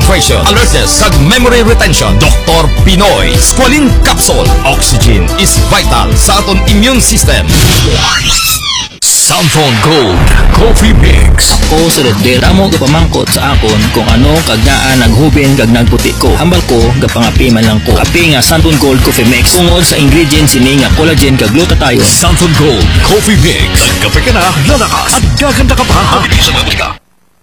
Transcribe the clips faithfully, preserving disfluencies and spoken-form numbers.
concentration, alertness, kag memory retention. Doctor Pinoy, Squalene Capsule. Oxygen is vital sa aton immune system. Samsung Gold Coffee Mix. Ako sa Redel, amo gapamangkot sa akon kung ano kagnaan naghubin kag nagputi ko. Hambal ko gapangapi man lang ko. Api nga Samsung Gold Coffee Mix. Tungod sa ingredients ini nga collagen kag glutathione. Samsung Gold Coffee Mix. Kape ka na, lalakas at gaganda ka pa. Hindi sa mga ka.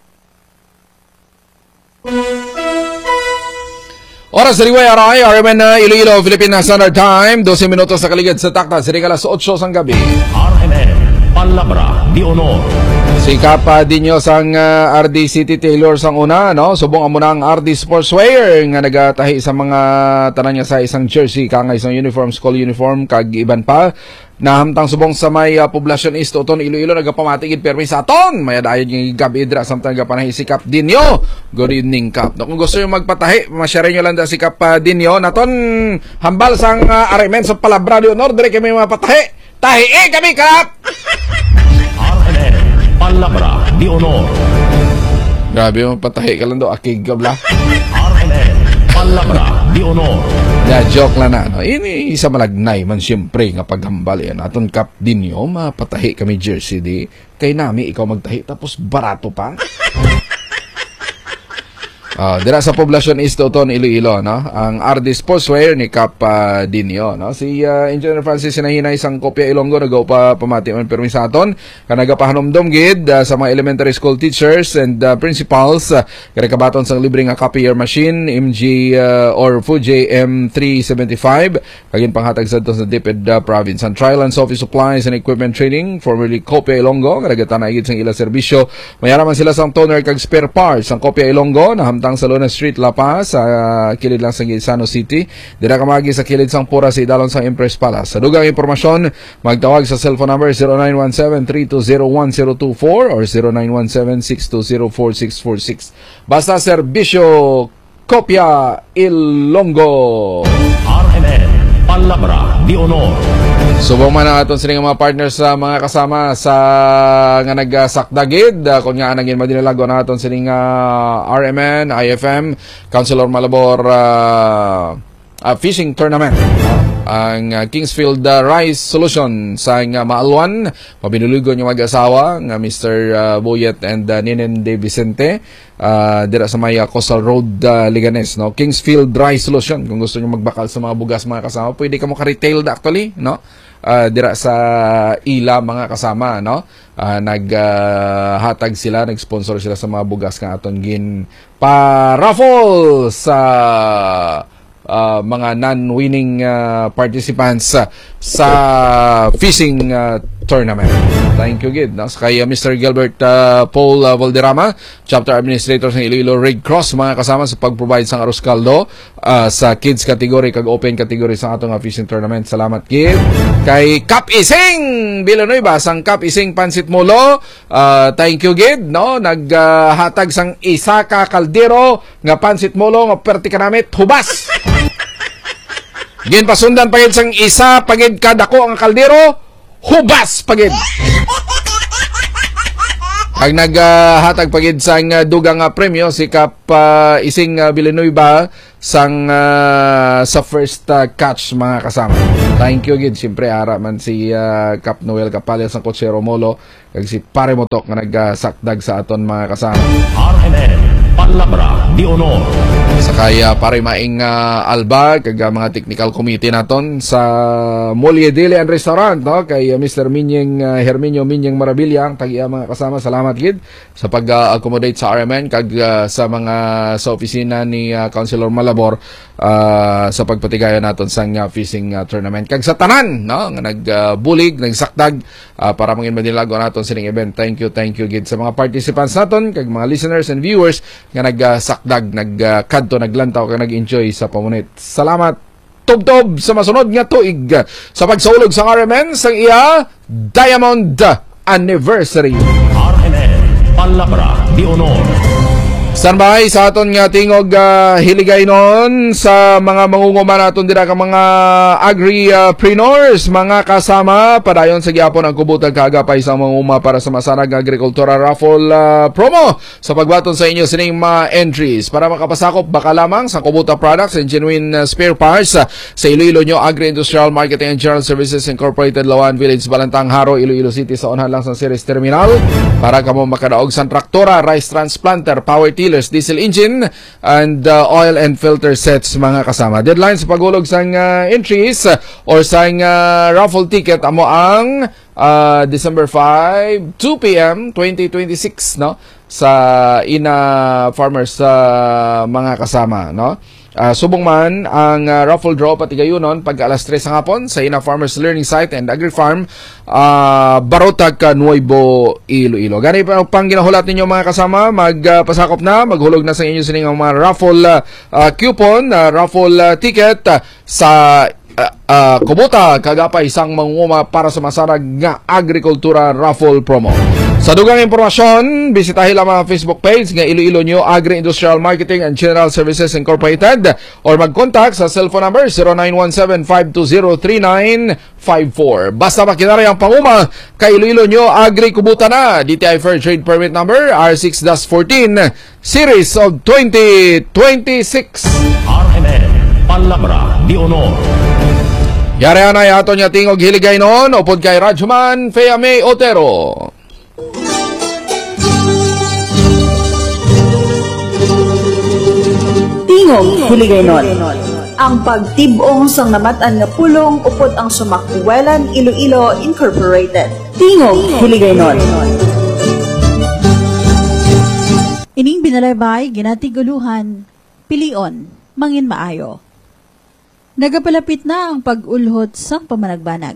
Oras sa Riway Aray, R M N na Iloilo, Philippine Standard Time. twelve minutos sa kaligid sa takta. Siri alas eight sang gabi. R M N, Palabra de Honor. Si Kapa Dinyos ang uh, R D City Taylor sang una, no? Subong amo na ang R D Sportswear nga nagatahi sa mga tanan niya sa isang jersey, kang isang uniform, school uniform, kag iban pa. Nahamtang subong sa may uh, Poblacion East, Uton, Iloilo, nagapamatigid permi sa aton. May dayon yung gabi idra, samtang gapanahi si Kap Dinyo. Good evening, Kap. No, kung gusto nyo magpatahi, masyari nyo lang da si Kap uh, Dinyo. Naton, hambal sang uh, Arimen sa Palabra de Honor, dire kami mapatahi. Tahi eh kami, Kap! R M N, Palabra de Honor. Grabe yung patahi ka lang do, akig gabla. R M N, Palabra de Honor. Yeah, joke lang na. No? Ini isa malagnay man siyempre nga paghambal yan. Aton Kap Dinyo, mapatahi kami jersey di. Kay nami, ikaw magtahi tapos barato pa. Uh, dira sa Poblacion East, Uton, Iloilo, no? Ang R D Sportswear ni Kap uh, Dinyo, no? Si uh, Engineer Francis Sinahinay sang Kopya Ilonggo nagaw pa pamati man permi sa aton kanaga pahanomdom gid uh, sa mga elementary school teachers and uh, principals uh, kay kabaton sang libre nga copier machine M G uh, or Fuji M three seventy-five kagin panghatag sa sa DepEd uh, province. Ang trial and office supplies and equipment training formerly Kopya Ilonggo kanaga tanay gid sang ila serbisyo. Mayaraman sila sang toner kag spare parts sang Kopya Ilonggo na tang sa Luna Street, La Paz, sa uh, kilid lang sa Gisano City. Dira ka magi sa kilid sang Pura sa idalon sang Empress Palace. Sa dugang impormasyon, magtawag sa cellphone number zero nine one seven, three two zero, one zero two four or zero nine one seven, six two zero, four six four six. Basta serbisyo Kopya Ilonggo. R M N, Palabra de Honor. Subong man ang aton sining mga partners sa mga kasama sa nga nagsakdagid uh, kung nga naging madinalago na aton sining uh, R M N, I F M, Councilor Malabor uh, uh, Fishing Tournament. Ang uh, Kingsfield uh, Rice Solution sa nga Maalwan, mabinulugon yung mag-asawa nga Mister Uh, Boyet and uh, Ninen De Vicente uh, dira sa may uh, Coastal Road, uh, Liganes, no? Kingsfield Rice Solution. Kung gusto nyo magbakal sa mga bugas mga kasama, pwede ka mo ka-retail actually, no? Uh, dira sa ila mga kasama, no? Uh, naghatag uh, sila, nag-sponsor sila sa mga bugas nga aton gin pa-raffle sa uh, mga non-winning uh, participants uh, sa fishing uh, tournament. Thank you, Gid. No? Kay uh, Mister Gilbert uh, Paul uh, Valderrama, Chapter Administrator ng Iloilo Red Cross, mga kasama sa pag-provide sang arroz caldo uh, sa kids category kag open category sa atong uh, fishing tournament. Salamat, Gid. Kay Kap Ising Villanueva sang Kap Ising Pansit Molo, uh, thank you, Gid. No? Naghatag uh, sang isa ka kaldero nga Pansit Molo nga perti kanamit hubas. Gin pasundan pagid sang isa pagid kadako ang kaldero hubas pagid. Ang naghatag uh, pagid sang uh, dugang uh, premyo si Kap uh, Ising uh, Villanueva sang uh, sa first uh, catch mga kasama. Thank you gid. Siyempre ara man si uh, Kap Noel Capalla sang Cochero Molo kag si Pare Motok nga nagsakdag sa aton mga kasama. R M N, Palabra de Honor. Sa kaya Pare Maing uh, Alba kag uh, mga technical committee naton sa Molye Deli and Restaurant, no? Kay uh, Mister Minyeng uh, Herminio Minyeng Marabilia ang tagiya mga kasama. Salamat gid sa pag-accommodate uh, sa R M N kag uh, sa mga sa opisina ni uh, Councilor Malabor uh, sa pagpatigayon naton sang uh, fishing uh, tournament kag sa tanan, no? Nga nagbulig, uh, nagsakdag uh, para mangin madilago naton sining event. Thank you, thank you gid sa mga participants naton kag mga listeners and viewers nga nagsakdag, uh, nagkadto, uh, naglantaw kag nag-enjoy sa pamunit. Salamat tubtob sa masunod nga tuig uh, sa pagsaulog sa R M N sang iya Diamond Anniversary. R M N, Palabra de Honor. Standby sa aton nga tingog uh, hiligay noon sa mga mangunguma naton dira ka mga agripreneurs, mga kasama padayon sa gyapon ang kubutang kaagapay sa mangunguma para sa Masarag Agrikultura Raffle uh, promo sa pagbaton sa inyo sining mga entries para makapasakop baka lamang sa Kubota Products and Genuine uh, Spare Parts uh, sa Iloilo nyo Agri-Industrial Marketing and General Services Incorporated, Lawan Village, Balantang Haro, Iloilo City sa unhan lang sa Ceres Terminal para kamo makadaog sa traktora, rice transplanter, power tillers, diesel engine, and uh, oil and filter sets, mga kasama. Deadline sa paghulog sang uh, entries uh, or sang uh, raffle ticket amo ang uh, December fifth, two p m twenty twenty-six, no, sa Ina Farmers sa uh, mga kasama, no. Uh, subong man ang uh, raffle draw pati gayunon pag alas tres ng hapon sa Ina Farmers Learning Site and Agri-Farm, uh, Barotag, Nuevo, Iloilo. Gani pa pang ginahulat ninyo mga kasama, magpasakop uh, na, maghulog na sa inyo sining mga raffle uh, uh, coupon, uh, raffle uh, ticket uh, sa Uh, uh, Kubota kagapay isang mangunguma para sa Masarag nga Agrikultura Raffle promo. Sa dugang impormasyon, bisitahin lang ang Facebook page nga Iloilo New Agri-Industrial Marketing and General Services Incorporated or mag-contact sa cellphone number zero nine one seven, five two zero, three nine five four. Basta makinari ang panguma kay Iloilo New Agri Kubota na. D T I Fair Trade Permit number R six dash fourteen Series of twenty twenty-six. R M N Palabra de Honor. Yari anay ato niya tingog hiligay noon upod kay Radyoman Feyame Otero. Tingog hiligay noon. Ang pagtibong sang namatan nga pulong upod ang Sumakwelan Iloilo Incorporated. Tingog hiligay noon. Ining binalaybay ginatiguluhan pilion mangin maayo. Nagapalapit na ang pag-ulhot sang pamanagbanag.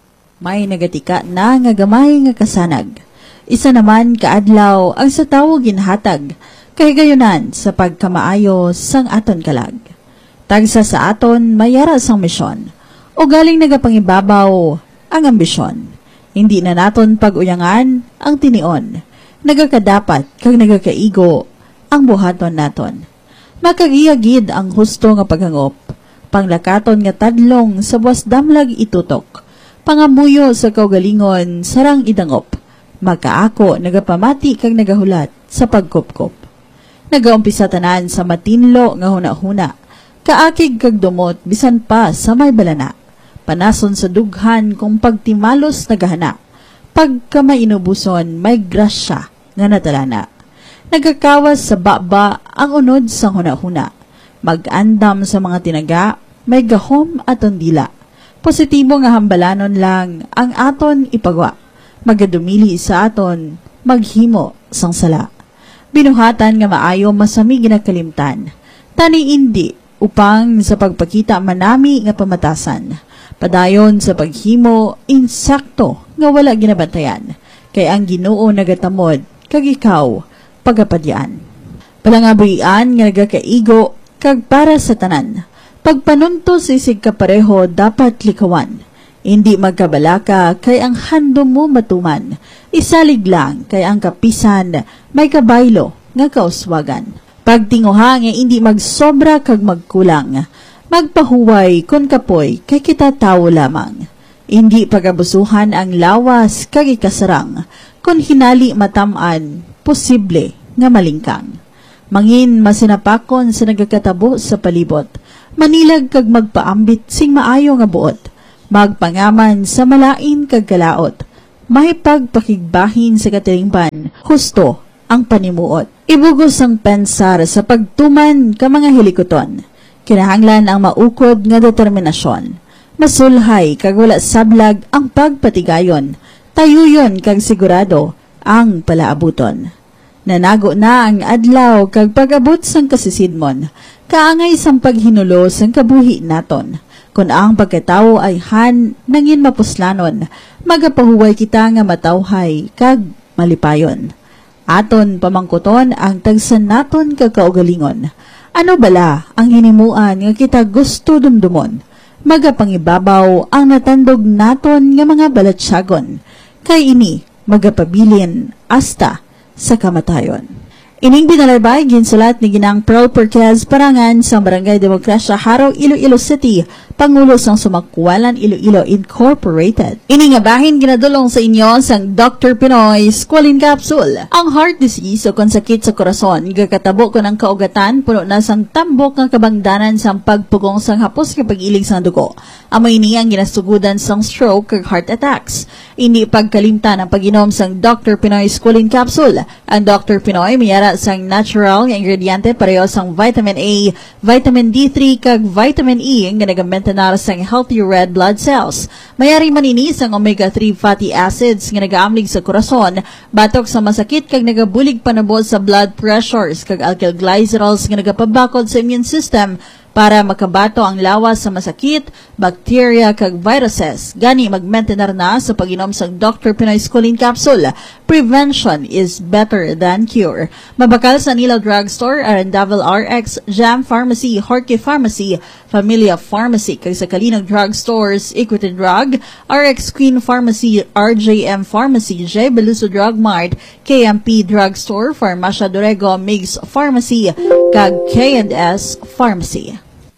May nagatika na nga gamay nga kasanag. Isa naman kaadlaw ang sa tawo ginhatag kay gayunan sa pagkamaayo sang aton kalag. Tagsa sa aton mayara sang misyon o galing nagapangibabaw ang ambisyon. Hindi na naton pag-uyangan ang tinion. Nagakadapat kag nagakaigo ang buhaton naton. Makagiyagid ang husto nga paghangop. Panglakaton nga tadlong sa buwas damlag itutok. Pangamuyo sa kaugalingon sarang idangop. Magkaako nagapamati kag nagahulat sa pagkupkop. Nagaumpisa tanan sa matinlo nga huna-huna. Kaakig kag dumot bisan pa sa may balana. Panason sa dughan kung pagtimalos nagahana. Pagkamainubuson may grasya nga natalana. Nagakawas sa baba ang unod sa huna-huna. Mag-andam sa mga tinaga, may gahom at ondila. Positibo nga hambalanon lang ang aton ipagwa. Magadumili sa aton, maghimo sang sala. Binuhatan nga maayo masami ginakalimtan. Tani indi upang sa pagpakita manami nga pamatasan. Padayon sa paghimo, insakto nga wala ginabantayan. Kay ang Ginoo nagatamod, kag ikaw, pagapadyan. Palangabuyan nga nagakaigo, kag para sa tanan. Pagpanuntos isig kapareho dapat likawan. Hindi magkabalaka kay ang handom mo matuman. Isalig lang kay ang kapisan may kabaylo nga kauswagan. Pagtinguha nga hindi magsobra kag magkulang. Magpahuway kun kapoy kay kita tao lamang. Hindi pagabusuhan ang lawas kag ikasarang. Kun hinali matamaan, posible nga malingkang. Mangin masinapakon sa nagakatabo sa palibot. Manilag kag magpaambit sing maayo nga buot. Magpangaman sa malain kag kalaot. May pagpakigbahin sa katiringban. Husto ang panimuot. Ibugos ang pensar sa pagtuman ka mga hilikoton. Kinahanglan ang maukod nga determinasyon. Masulhay kag wala sablag ang pagpatigayon. Tayuyon kag sigurado ang palaabuton. Nanago na ang adlaw kag pag-abot sang kasisidmon. Kaangay sang paghinulo sang kabuhi naton. Kung ang pagkatao ay han nangin mapuslanon, magapahuway kita nga matawhay kag malipayon. Aton pamangkuton ang tagsan naton kag kaugalingon. Ano bala ang hinimuan nga kita gusto dumdumon? Magapangibabaw ang natandog naton nga mga balatsyagon. Kay ini magapabilin hasta sa kamatayon. Ining binalaybay ginsulat ni Ginang Pearl Perquez parangan sa Barangay Demokrasya, Haro, Iloilo City, Pangulo sang Sumakwalan Iloilo Incorporated. Ini nga bahin ginadulong sa inyo sang Doctor Pinoy Squalene Capsule. Ang heart disease o kung sakit sa korason, gakatabo ko ng kaugatan, puno na sang tambok ng kabangdanan sang pagpugong sang hapos kapag ilig sang dugo. Amoy ini ang ginasugudan sang stroke kag heart attacks. Hindi pagkalimtan ang pag-inom sang Doctor Pinoy Squalene Capsule. Ang Doctor Pinoy mayara sang natural nga ingrediente pareho sang vitamin A, vitamin D three kag vitamin E nga nagamentana sang healthy red blood cells. Mayari maninis ang omega three fatty acids nga nagaamlig sa korason, batok sa masakit kag nagabulig panabot sa blood pressures kag alkyl glycerols nga nagapabakod sa immune system para makabato ang lawas sa masakit, bacteria kag viruses. Gani magmentenar na sa pag-inom sa Doctor Pinoy Squalene Capsule. Prevention is better than cure. Mabakal sa Nila Drugstore, Arandavel R X, Jam Pharmacy, Horke Pharmacy, Familia Pharmacy, kag sa Kalinog Drugstores, Equity Drug, R X Queen Pharmacy, R J M Pharmacy, J. Beluso Drug Mart, K M P Drugstore, Farmacia Dorego, Migs Pharmacy, kag K and S Pharmacy.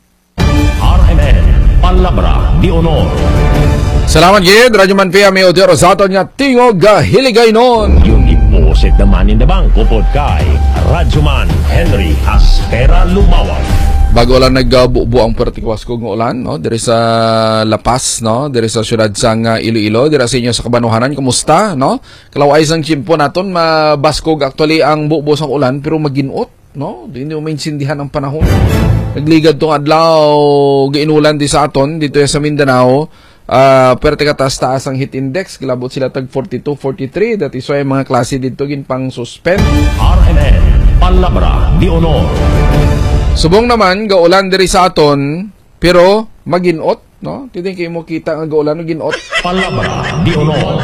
R M N, Palabra di Honor. Salamat gid, Radyo Manpea, may odero sa aton nga tingog hiligay nun. Yung iposit naman in the bank, upod kay Radyoman Henry Aspera Lumawag. Bago lang nagbubo ang pertikwas ko ng ulan, no? Diri sa Lapas, no? Diri sa syudad sang uh, Iloilo, diri sa inyo sa Kabanuhanan, kumusta, no? Kalaway sang chimpo naton, mabaskog actually ang bubo sang ulan, pero maginot, no? Hindi mo maintindihan ang panahon. Nagligad tong adlaw, giinulan di sa aton, dito sa Mindanao, uh, pero taas-taas ang heat index, kilabot sila tag forty-two, forty-three, dati so ay mga klase dito, gin pang suspend. R M N, Palabra di Honor. Subong naman, gaulan diri sa aton, pero maginot, no? Titing kayo mo kita nga gaulan, maginot. Palabra di Honor.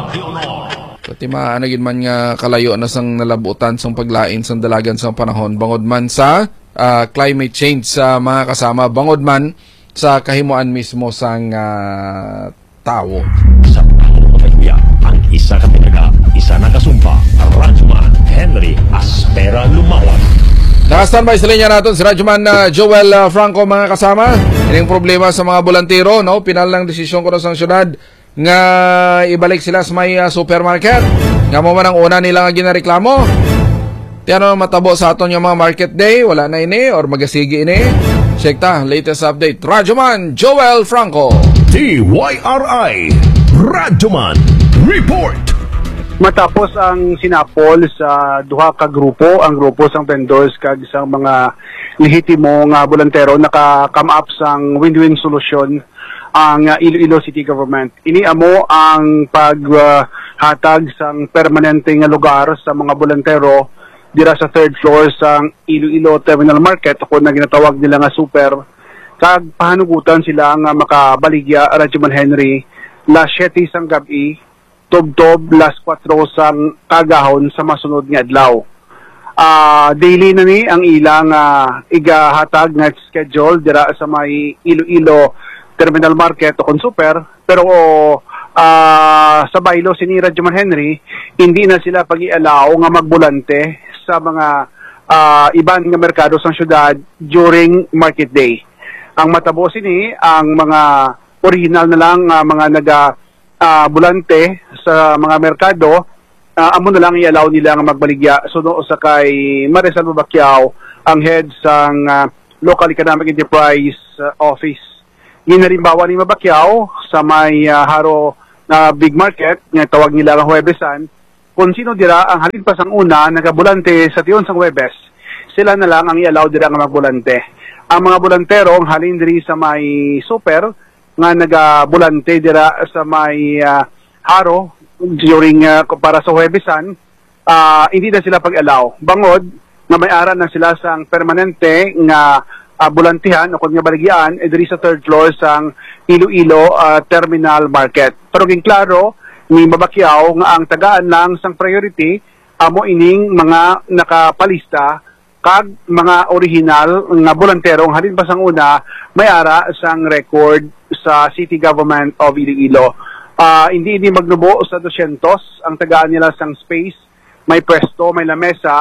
Pati maanagin man nga kalayo na sang nalabutan sang paglain sang dalagan sang panahon, bangod man sa uh, climate change sa mga kasama, bangod man sa kahimuan mismo sang uh, tao. Sa pangkapagya, ang isa ka pinaga, isa na kasumpa, Radyoman Henry Aspera Lumawag. Naka-standby sa linya natin si Radyoman uh, Joel uh, Franco, mga kasama. Ining problema sa mga bolantero, no? Pinal ng desisyon ko na sa syudad nga ibalik sila sa may uh, supermarket. Nga mo man ang una nila nga ginareklamo. Tiyan na matabo sa aton yung mga market day, wala na ini or magasigi ini. Check ta, latest update. Radyoman Joel Franco. T Y R I Radyoman Report. Matapos ang sinapol sa duha ka grupo, ang grupo sang vendors kag sang mga lehitimo nga bolantero, naka-come up sang win-win solution ang uh, Iloilo City Government. Ini amo ang paghatag uh, sang permanente nga lugar sa mga bolantero dira sa third floor sang Iloilo Terminal Market, kung na ginatawag nila nga super, kag pahanugutan sila nga makabaligya Radyoman Henry las siyete sang gabi tubtob las kwatro sang kagahon sa masunod nga adlaw. Uh, daily na ni ang ilang uh, igahatag nga schedule dira sa may Iloilo Terminal Market o kon super, pero uh, sa baylo si ni Radyoman Henry, hindi na sila pag-ialaw nga magbulante sa mga uh, iban nga merkado sa syudad during market day. Ang matabo sini ang mga original na lang uh, mga naga uh, bulante sa mga merkado, uh, amo na lang i-allow nila nga magbaligya. So no, sa kay Marisol Babaquiao, ang head sang uh, Local Economic Enterprise uh, Office. Ginarimbawa ni Babaquiao sa may uh, Haro na uh, big market, nga tawag nila nga Huwebesan, kung sino dira ang halin pa sang una nagabulante sa tiyon sang Huwebes, sila na lang ang i-allow dira nga magbulante. Ang mga bulantero ang halin diri sa may super nga nagabulante dira sa may uh, Haro during uh, para sa Huwebesan, uh, hindi na sila pag-allow. Bangod na may aran na sila sang permanente nga uh, bulantihan o kung nga baligyan eh, diri sa third floor sang Iloilo uh, Terminal Market. Pero ging klaro ni Babaquiao nga ang tagaan lang sang priority amo ining mga nakapalista kag mga original nga bulanterong halin pa sang una may ara sang record sa City Government of Iloilo. Uh, hindi hindi magnubo sa two hundred ang tagaan nila sang space, may pwesto, may lamesa,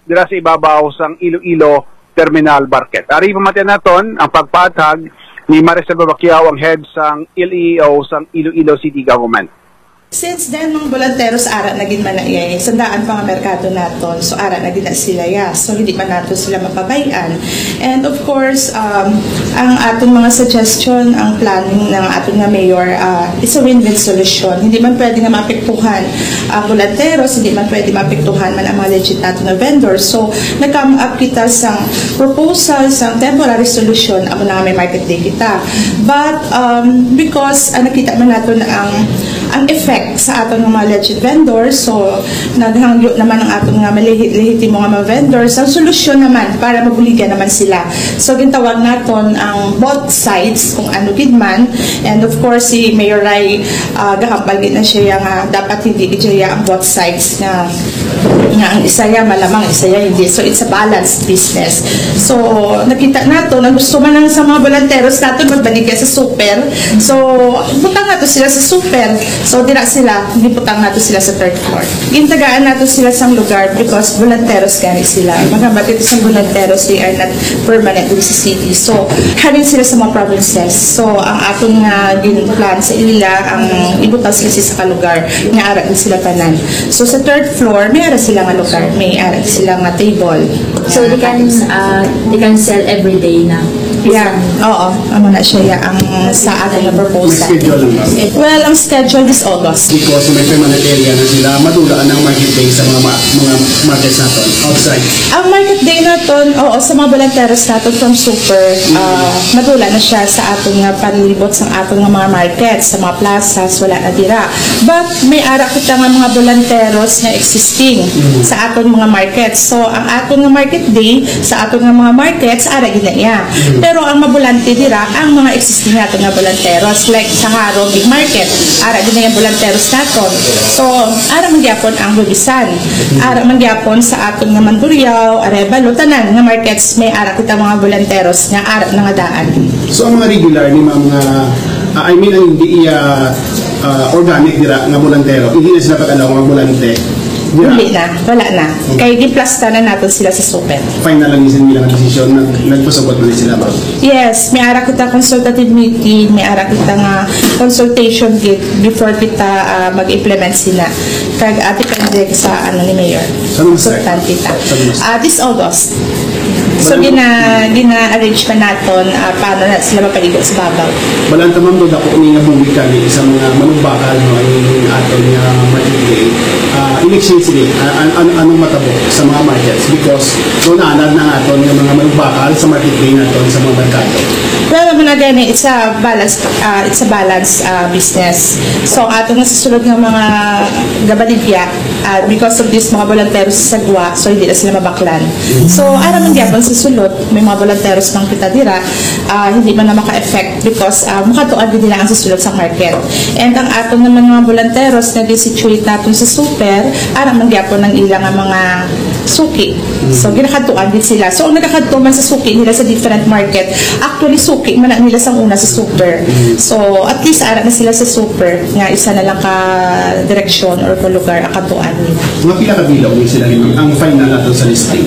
dira sa ibabaw sang Iloilo Terminal Market. Ari pamatian naton ang pagpatag ni Maricel Babaquiao, ang head sang L E O sang Iloilo City Government. Since then, mga volunteers ara naging manayay, sandaan pa nga merkado naton, so ara naging na sila ya, so hindi pa nato sila mapabayan. And of course, um, ang atong mga suggestion, ang planning ng atong nga mayor, uh, is a win-win solution. Hindi man pwede nga mapektuhan ang volunteers, hindi man pwede mapektuhan man ang mga legit nato na vendors. So, nag-come up kita sa proposal, sa temporary solution, amo na nga may market day kita. But, um, because uh, nakita man nato na ang ang effect sa aton mga legit vendors, so naghangyo naman ang aton nga malihit-lihiti mga mga vendors, ang solusyon naman para mabuligan naman sila. So gintawag naton ang both sides kung ano gid man, and of course si Mayor Rai uh, gahambal gid na siya nga dapat hindi gid ang both sides nga nga ang isaya malamang isaya hindi, so it's a balanced business. So nakita nato na gusto man lang sa mga volunteers naton magbaligya sa super, so butang nato sila sa super. So, dira sila, hindi putang nato sila sa third floor. Gintagaan nato sila sa lugar because volunteers gani sila. Mga batit sa volunteers, they are not permanent in the city. So, having sila sa mga provinces. So, ang atong uh, ginplan sa ila, ang ibutang sila sa kalugar, nga ara sila tanan. So, sa third floor, may ara sila nga lugar, may ara sila nga table. So, they can, uh, they can sell every day na? Yeah, oo. Amo na siya ang sa ating na proposal. Well, ang schedule is August. Because may permanent area na sila, madulaan ang market day sa mga ma mga markets natin outside. Ang market day natin, oo, sa mga volunteers natin from super, uh, madula na siya sa ating uh, panlibot sa ating mga markets, sa mga plazas, wala na dira. But may ara kita nga mga volunteers na existing mm-hmm. sa ating mga markets. So, ang ating nga market day, sa ating nga mga markets, ara gina niya. Mm-hmm. Pero ang mabulante dira, ang mga existing natin nga volunteers, like sa Haro, Big Market, ara din na yung volunteers natin. So, ara mangyapon ang Bubisan, ara mangyapon sa aton nga Mandurriao, Arevalo, tanan nga markets, may ara kita mga volunteers nga ara nga daan. So, ang mga regular ni mga, uh, I mean, ang hindi uh, uh, organic dira nga volunteero, hindi na sila pag-alaw nga volante. Yeah. Hindi na, wala na. Okay. Kaya giplasta na natin sila sa super. Final lang isin nila ang desisyon, nag, nagpasabot na sila ba? Yes, may ara kita consultative meeting, may ara kita nga consultation gate before kita uh, mag-implement sila. Kaya uh, depende sa ano ni Mayor. Consultant kita. Uh, this August. So, gina, gina-arrange pa natin uh, paano na sila mapaligot sa babaw. Walang tamang doon ako ni nga bumig kami sa mga manumbakal no, yung aton nga market day. Uh, election sila, uh, an an anong matabo sa mga markets because doon anad na aton yung mga manumbakal sa market day natin sa mga merkado. Well, muna gani, it's a balance, uh, it's a balance uh, business. So, ato nga susunod ng mga gabaligya, uh, because of this mga volunteers sa Sagwa, so hindi na sila mabaklan. So, ara man gyapon sa sulod, may mga volunteers ng kita dira, uh, hindi man na maka-effect because uh, makatuad din nila ang susulod sa market. And ang ato naman mga volunteers na di-situate natin sa super, ara man gyapon ng ilang mga suki. So, ginakatuan din sila. So, ang nagkakatuman sa suki nila sa different market, actually suki man nila sa una sa super. So, at least ara na sila sa super nga isa na lang ka direksyon or ka lugar akatuan nila. Mga pila ka bilaw ni sila rin ang final natin sa listing?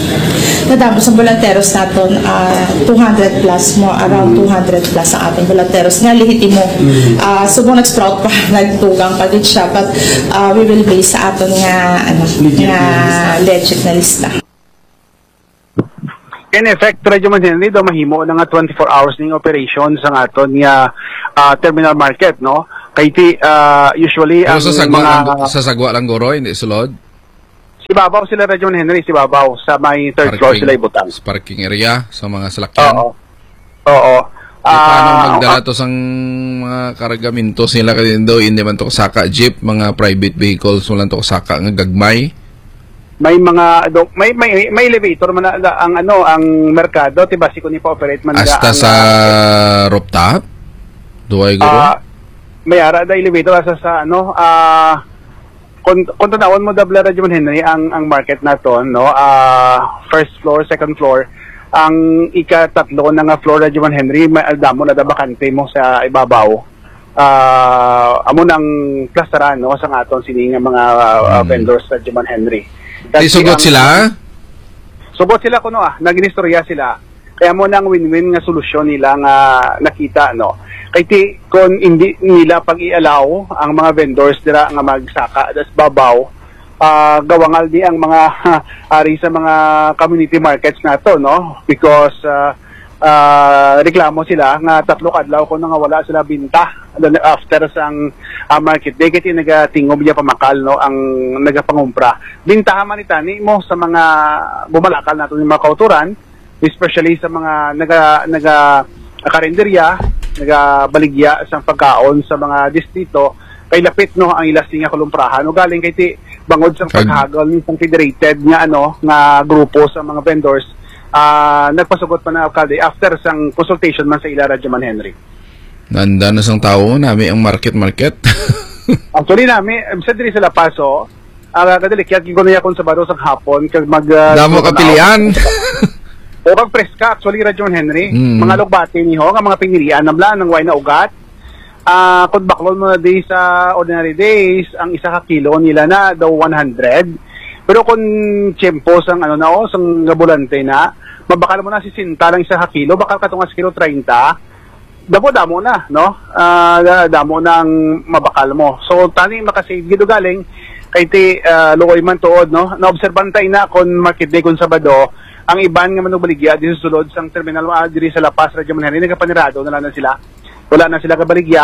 Nadamo sa volunteers natin uh, two hundred plus mo, around two hundred plus ang ating volunteers nga lihitimo. Uh, so, kung nag-sprout pa, nagtugang pa din siya, but uh, we will base sa aton nga ano, legit nga legit na lista. In effect, Radyo Manhenry, do mahimo na nga twenty-four hours ning operation sa aton nga uh, terminal market, no? Kay ti uh, usually ang sa sagwa mga lang, sa sagwa lang goro, hindi sulod. Si Babaw sila Radyo Manhenry, si Babaw sa may third floor sila ibutang. Parking area sa mga salakyan. Oo. Oo. Uh, paano magdala to sang mga kargamento sila kadindo, hindi man to saka jeep, mga private vehicles, wala to saka nga gagmay. May mga do, may may may elevator man na, ang ano ang merkado tiba si kun ipa-operate man hasta sa uh, rooftop duay guro uh, may ara da elevator sa sa ano ah uh, kung kung tanawon mo double Radyo Henry ang ang market naton no uh, first floor second floor ang ika-tatlo na nga floor Radyo Henry may aldamo na da bakante mo sa ibabaw uh, amo nang plastaran no sa aton sini nga mga uh, vendors Radyo Henry. Isugot sila? Subot sila kuno ah, naginistorya sila. Kaya mo nang win-win nga solusyon nila nga nakita, no. Kay ti kon hindi nila pag-ialaw ang mga vendors dira nga magsaka das babaw, uh, gawangal di ang mga ari sa mga community markets nato, no, because uh, uh, reklamo sila nga tatlo kadlaw ko nga wala sila binta after sang uh, market day kiti nagatingog niya pamakal, no, ang nagapangumpra. Bintahan man itani mo sa mga bumalakal nato ng mga kauturan, especially sa mga naga naga karinderya, nagabaligya sa pagkaon sa mga distrito kay lapit, no, ang ilas nga kulumprahan o galing kay ti bangod sa paghagol ni confederated nga ano nga grupo sa mga vendors. Uh, nagpasugot pa na alkalde after sang consultation man sa ila Radyo Man Henry. Nanda na sang tao nami ang market market. Actually nami sa diri sa La Paso, uh, kadali kaya ko na yakon sa baro sang hapon kag mag uh, damo kapilian. O kag preska actually Radyo Man Henry, mm. mga lugbati ni ho nga mga pinilian namla ng way na ugat. Ah, uh, kung baklon mo na day sa ordinary days, ang isa ka kilo nila na daw one hundred. Pero kung tiyempo sang ano na o, sang gabulante na, mabakal mo na si Sinta lang isa ka kilo, bakal katungas kilo thirty. Damo-damo na, no? Uh, damo na ang mabakal mo. So, tani makasave gito galing, kay ti uh, luoy man tuod, no? Naobserbantay na kung market day kung Sabado, ang iban nga manubaligya, di susulod sang terminal uh, diri sa La Paz, Radyo Man Henry, nagapanirado na lang na sila. Wala na sila kabaligya,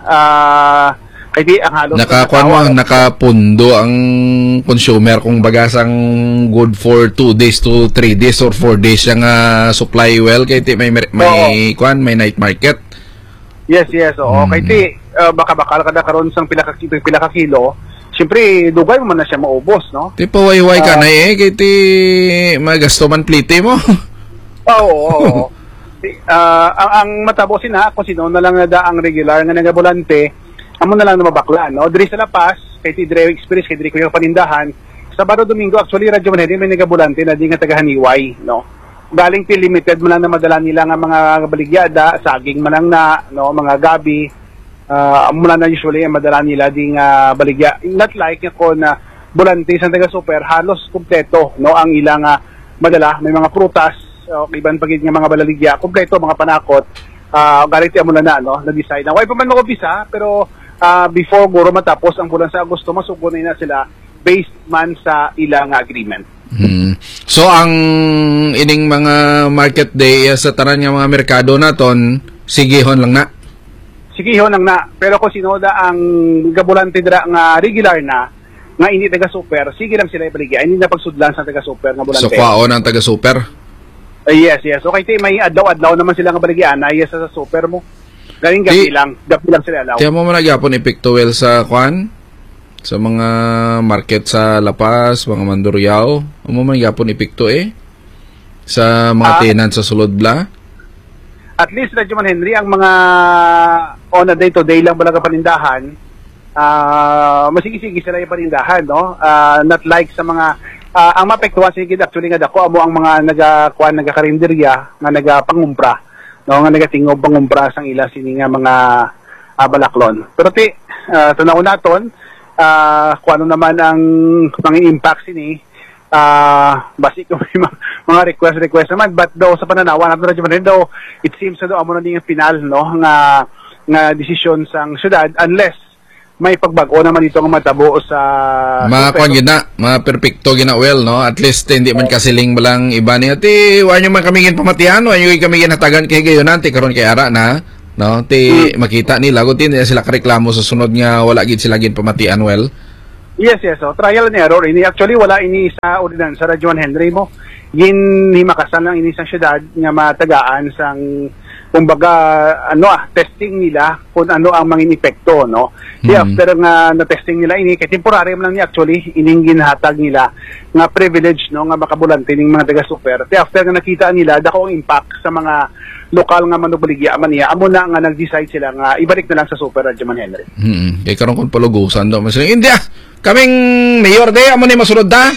uh, kaya di ang halos nakakuan mo, nakapundo ang consumer kung bagasang good for two days to three days or four days yung uh, supply well kaya di may may kuan may night market. Yes, yes, oo. Hmm. Kaya di uh, baka bakal kada karon sang pila ka pila ka kilo, siyempre dugay mo man na siya maubos, no? Di pa way-way ka uh, na eh kaya di magasto man plite mo. Oo, oo. Uh, ang, ang matabo sina kung sino na lang na da ang regular nga nagabulante amo na lang na mabakla, no? Diri sa La Paz kay ti Dre experience kay diri ko yung panindahan Sabado Domingo actually Radyo Man Henry may nagabulante na di nga tagahaniway, no? Galing ti limited man lang na madala nila nga mga baligyada, saging man lang na, no, mga gabi, uh, amo na usually ang madala nila di nga baligya, not like ko na bulante sa taga super halos kumpleto, no, ang ilang uh, madala may mga prutas, o uh, iban pagid nga mga balaligya, kumpleto mga panakot, uh, galing ti amo na na, no, na-decide na way pa man makobisa, pero uh, before guro matapos ang bulan sa Agosto masugunay na sila based man sa ilang agreement. Hmm. So ang ining mga market day uh, sa tanan nga mga merkado naton sigihon lang na. Sigihon lang na, pero kung sinoda ang gabulante dira nga regular na nga hindi taga super, sige lang sila ibaligya, hindi na pagsudlan sa taga super nga bulante. So kwaon ang taga super. Uh, yes, yes. Okay, ti may adlaw-adlaw naman sila nga baligyan, ay sa super mo. Galing gabi lang, gabi lang sila alaw. Kaya mo man nagyapon epekto well sa kwan, sa mga market sa La Paz, mga Mandurriao, mo man nagyapon epekto eh sa mga uh, tenant sa sulod bla. At least Radyo Man Henry ang mga on a day-to-day lang balaga panindahan, uh, masigi-sige sila yung panindahan, no? Uh, not like sa mga Uh, ang mapektuhan sige actually nga dako amo ang mga nagakuan nagakarinderya nga nagapangumpra, no, nga nagatingob pangumpra sang ila sini nga mga uh, balaklon. Pero ti uh, tanaw naton uh, kuano naman ang mga impact sini uh, basi ko may mga, mga request request naman, but daw sa pananawa nato Radyo Man Henry daw it seems na daw amo na ding final, no, nga nga desisyon sang syudad unless may pagbago naman ito ang matabo sa mga kwan yun na, mga perfecto gina well, no? At least hindi man kasiling balang iba niya. Ti, wala nyo man kamingin pamatihan, wala nyo kamingin hatagan kay gayon nanti karon kay ara na, no? Ti, hmm. makita nila, kung hindi sila kareklamo sa sunod nga wala gid sila gin pamatihan well. Yes, yes. So, trial and error. Ini, actually, wala ini sa ordinance sa Radyo Man Henry mo. Yin, himakasan ng ini sa syudad nga matagaan sang kumbaga ano ah testing nila kung ano ang mga epekto, no. Di mm-hmm. after nga na testing nila ini kay temporary man lang ni actually ining ginhatag nila nga privilege, no, nga makabulante ning mga taga super. Di after nga nakita nila dako ang impact sa mga lokal nga manubaligya man niya, amo na nga nag-decide sila nga ibalik na lang sa super Radyo Man Henry. Mm. Kay karon kun palugusan daw mas hindi ah, kaming mayor day amo ni masulod da.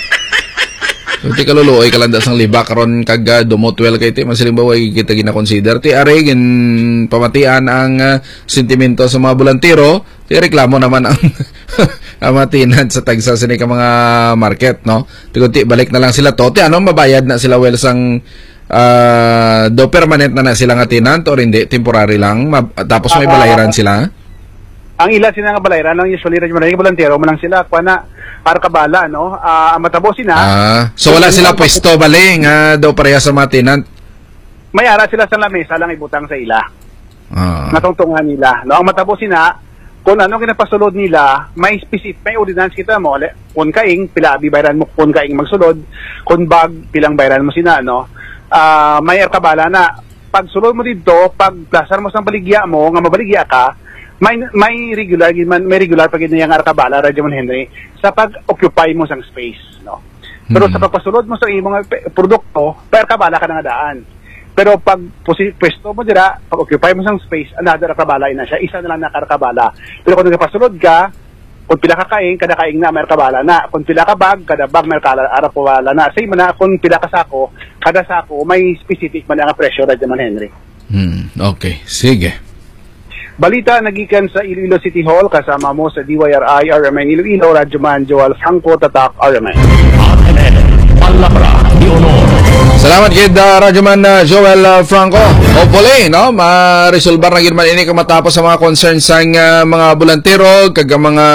Ti kaluluoy kalanda sang liba karon kag uh, dumotwel kay ti masiling baway kita gina-consider ti are gin pamatian ang uh, sentimento sa mga bolantero ti Di reklamo naman ang ang mga tenant sa tagsa sini ka mga market, no? Tigunti balik na lang sila to. Ti ano mabayad na sila well sang uh, do permanent na na sila nga tenant or hindi temporary lang Mab- tapos may balayran sila. Ang ila sila nga balayran lang usually radyo man volunteero man lang sila kuha na para kabala, no? Ah, uh, matabo sina. Ah, so wala sila pwesto bali nga daw pareha sa mga tenant. May ara sila sa lamesa lang ibutang sa ila. Ah. Natungtungan nila, no? Ang matabo sina kung ano kinapasulod nila, may specific, may ordinance kita mo, kung kaing, pila bayran mo, kung kaing magsulod, kung bag, pilang bayran mo sina, no? Uh, may arkabala na, pag sulod mo dito, pag plasar mo sa baligya mo, nga mabaligya ka, may may regular, may regular pag yun yung arkabala, Radyo Man Henry, sa pag-occupy mo sa space, no? Pero hmm. sa pagpasulod mo sa imong produkto, pa arkabala ka na nga daan. Pero pag pwesto mo dira, pag occupy mo sang space, another arkabala na siya. Isa na lang na arkabala. Pero kung nagpasulod ka, kung pila ka kain, kada kain na may arkabala na. Kung pila ka bag, kada bag may arkabala na. Say mo na, kung pila ka sako, kada sako, may specific man ang presyo, Radyo Man Henry. Hmm, okay. Sige. Balita nagikan sa Iloilo City Hall, kasama mo sa D Y R I, R M N Iloilo, Radyo Man Joel Franco, Tatak, R M N. R M N, Palabra, Di Honor. Salamat kid uh, Radyoman uh, Joel uh, Franco. Hopefully, no, ma-resolve na gid man ini kung matapos sa mga concerns sang uh, mga volunteero kag mga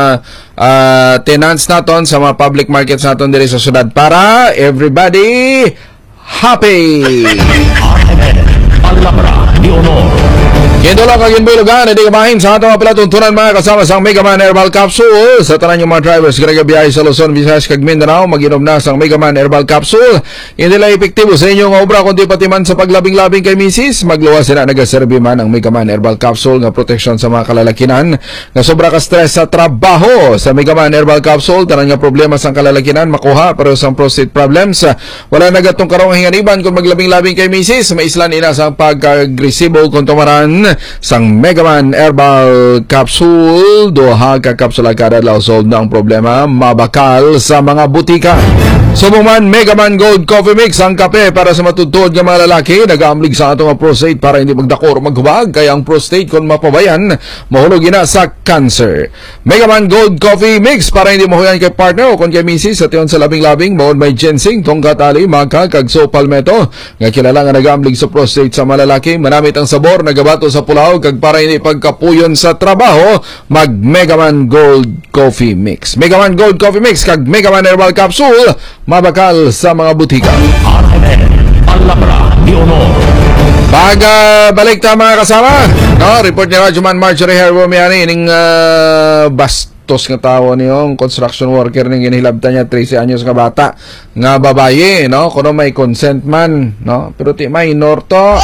uh, tenants naton sa mga public markets naton diri sa syudad para everybody happy. R M N, Palabra, Di Honor. Kendo lang kagin bilugan, hindi kamahin sa ato mga palatuntunan mga kasama sa Mega Man Herbal Capsule. Sa tanan yung mga drivers, kaya biyahe sa Luzon, Visayas, kag Mindanao, mag-inom na sa Mega Man Herbal Capsule. Hindi lang epektibo sa inyong obra, kundi pati man sa paglabing-labing kay misis. Magluwas sila nagaserbi man ang Mega Man Herbal Capsule nga protection sa mga kalalakinan. Nga sobra ka stress sa trabaho. Sa Mega Man Herbal Capsule, tanan nga problema sa kalalakinan, makuha, pero sa prostate problems. Wala nagatong karong hinganiban kung maglabing-labing kay misis. Maislan ina sa pag-agresibo kung tumaran sang Mega Man Herbal Capsule. Duha ka kapsula kada law solve na ang problema mabakal sa mga butika. Subong man Mega Man Gold Coffee Mix, ang kape para sa matutod nga mga lalaki. Nag-aamlig sa atong prostate para hindi magdakor maghubag. Kaya ang prostate kung mapabayan mahulog ina sa cancer. Mega Man Gold Coffee Mix para hindi mahuyan kay partner o kung kay misis sa tiyon sa labing-labing. Maon may ginseng, tongkat ali, maka, kagso, palmetto nga kilala nga nag-aamlig sa prostate sa mga lalaki. Manamit ang sabor, nagabato sa pulaw kag para hindi pagkapuyon sa trabaho, mag Mega Man Gold Coffee Mix. Mega Man Gold Coffee Mix kag Mega Man Herbal Capsule mabakal sa mga butika. R M N, Palabra, Di Honor. Pag uh, balik ta mga kasama, no, report ni Radyoman Marjorie Herbo Miani ining uh, bastos nga tawo niyong construction worker ning ginhilabta niya thirteen anyos nga bata nga babaye, no, kuno may consent man, no, pero ti minor to.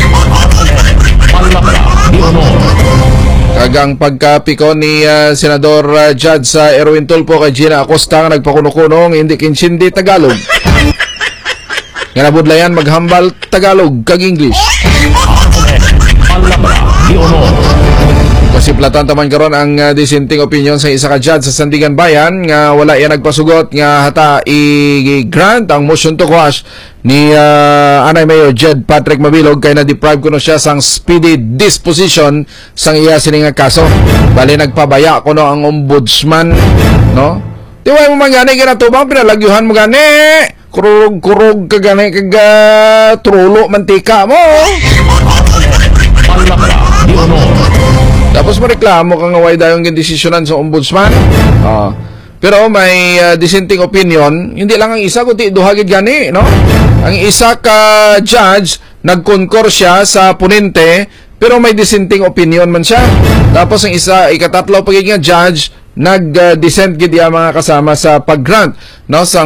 Kagang pagkapiko ni uh, Senador uh, Judge sa uh, Erwin Tulfo kay Gina Acosta nga nagpakuno-kunong hindi kinsindi Tagalog. Nga nabudlayan maghambal Tagalog kag English. Pasiplatan taman karon ang uh, dissenting opinion sa isa ka judge sa Sandigan Bayan nga wala yan nagpasugot nga hata i-grant ang motion to quash ni uh, Anay Mayor Jed Patrick Mabilog kay na-deprive kuno siya sang speedy disposition sang iya sini nga kaso. Bali nagpabaya kuno ang ombudsman, no? Tiway mo man gani ginatubang pinalagyuhan mo gani. Kurog-kurog ka gani kag uh, trulo mantika mo. Tapos mareklamo ka nga way dayong gindesisyonan sa ombudsman. Ah. Pero may uh, dissenting opinion, hindi lang ang isa kundi duha gid gani, no? Ang isa ka judge nagkonkor siya sa ponente pero may dissenting opinion man siya. Tapos ang isa ikatatlo pagiging judge nag-dissent uh, gid mga kasama sa pag-grant, no, sa